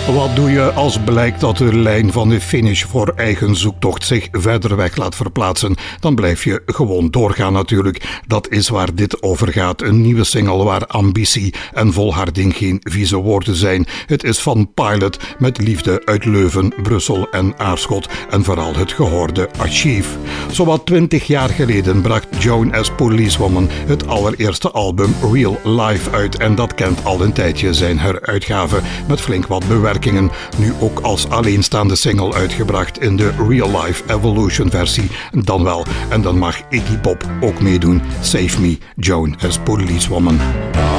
Wat doe je als blijkt dat de lijn van de finish voor eigen zoektocht zich verder weg laat verplaatsen? Dan blijf je gewoon doorgaan natuurlijk. Dat is waar dit over gaat. Een nieuwe single waar ambitie en volharding geen vieze woorden zijn. Het is van Pilot met liefde uit Leuven, Brussel en Aarschot en vooral het gehoorde Achieve. Zowat 20 jaar geleden bracht Joan as Policewoman het allereerste album Real Life uit en dat kent al een tijdje zijn heruitgave met flink wat bewerkingen. Nu ook als alleenstaande single uitgebracht in de Real Life Evolution versie. Dan wel. En dan mag Iggy Pop ook meedoen. Save Me, Joan as Policewoman.